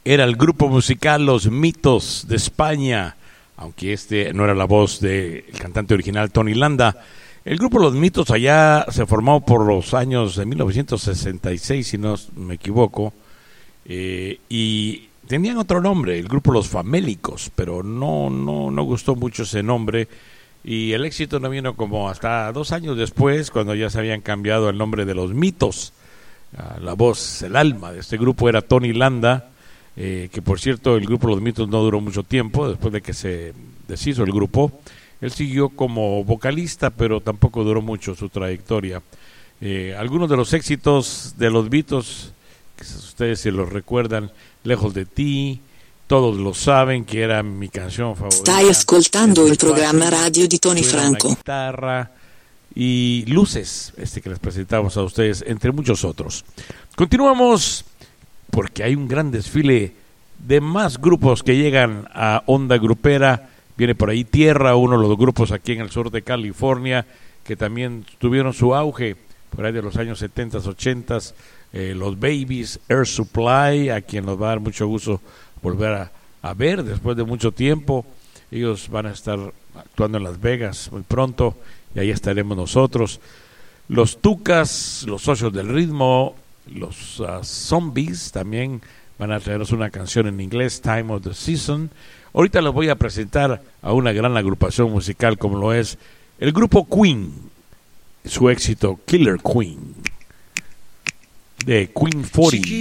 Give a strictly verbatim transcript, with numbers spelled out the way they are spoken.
era el grupo musical Los Mitos de España, aunque este no era la voz del cantante original Tony Landa. El grupo Los Mitos allá se formó por los años de mil novecientos sesenta y seis, si no me equivoco, eh, y tenían otro nombre, el grupo Los Famélicos, pero no, no, no gustó mucho ese nombre, y el éxito no vino como hasta dos años después, cuando ya se habían cambiado el nombre de Los Mitos. La voz, el alma de este grupo era Tony Landa, eh, que por cierto el grupo Los Mitos no duró mucho tiempo, después de que se deshizo el grupo. Él siguió como vocalista, pero tampoco duró mucho su trayectoria. Eh, algunos de los éxitos de Los Mitos, que ustedes se los recuerdan, Lejos de ti, Todos lo saben, que era mi canción favorita. Stai ascoltando il programma radio di Tony Franco. Guitarra y Luces, este que les presentamos a ustedes, entre muchos otros. Continuamos, porque hay un gran desfile de más grupos que llegan a Onda Grupera. Viene por ahí Tierra, uno de los grupos aquí en el sur de California, que también tuvieron su auge por ahí de los años setenta, ochenta. Eh, los Babies, Air Supply, a quien nos va a dar mucho gusto volver a, a ver después de mucho tiempo. Ellos van a estar actuando en Las Vegas muy pronto, y ahí estaremos nosotros. Los Tucas, los Socios del Ritmo, los uh, Zombies también van a traernos una canción en inglés, Time of the Season. Ahorita les voy a presentar a una gran agrupación musical como lo es el grupo Queen, su éxito Killer Queen, de Queen cuarenta.